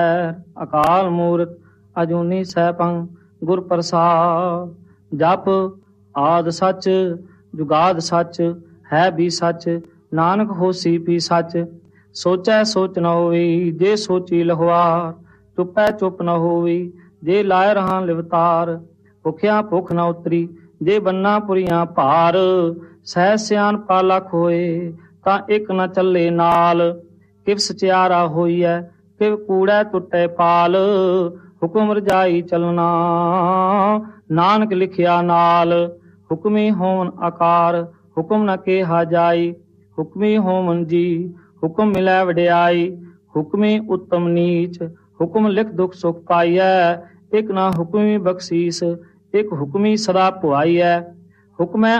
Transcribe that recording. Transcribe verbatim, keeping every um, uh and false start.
ਅਕਾਲ ਮੂਰਤ ਅਜੂਨੀ ਸੈਭੰ ਗੁਰ ਪ੍ਰਸਾਦ। ਜਪ ਆਦ ਸੱਚ ਜੁਗਾਦ ਸੱਚ ਹੈ ਵੀ ਸੱਚ ਨਾਨਕ ਹੋਸੀ ਵੀ ਸੱਚ। ਸੋਚੈ ਸੋਚ ਨ ਹੋਈ ਜੇ ਸੋਚੀ ਲਹਵਾਰ। ਚੁੱਪੈ ਚੁੱਪ ਨ ਹੋਈ ਜੇ ਲਾਇ ਰਹਾਂ ਲਿਵਤਾਰ। ਭੁਖਿਆ ਭੁੱਖ ਨ ਉਤਰੀ ਜੇ ਬੰਨਾ ਪੁਰੀਆਂ ਭਾਰ। ਸਹਿ ਸਿਆਣ ਪਾਲਖ ਹੋਏ ਤਾਂ ਇੱਕ ਨ ਚੱਲੇ ਨਾਲ। ਕਿਵ ਸਚਿਆਰਾ ਹੋਈਐ ਕਿਵ ਕੂੜੈ ਟੁੱਟੇ ਪਾਲ। ਹੁਕਮ ਰਜਾਈ ਚਲਣਾ ਨਾਨਕ ਲਿਖਿਆ ਨਾਲ। ਹੁਕਮੀ ਹੋਵਨ ਆਕਾਰ ਹੁਕਮ ਨ ਕਿਹਾ ਜਾਈ। ਹੁਕਮੀ ਹੋਵਨ ਜੀ ਹੁਕਮ ਮਿਲੈ ਵਡਿਆਈ। ਹੁਕਮੀ ਉੱਤਮ ਨੀਚ ਹੁਕਮ ਲਿਖ ਦੁਖ ਸੁਖ ਪਾਈਐ। ਇੱਕ ਨਾ ਹੁਕਮੀ ਬਖਸ਼ੀਸ ਇੱਕ ਹੁਕਮੀ ਸਦਾ ਭੁਆਈਐ। ਹੁਕਮੈ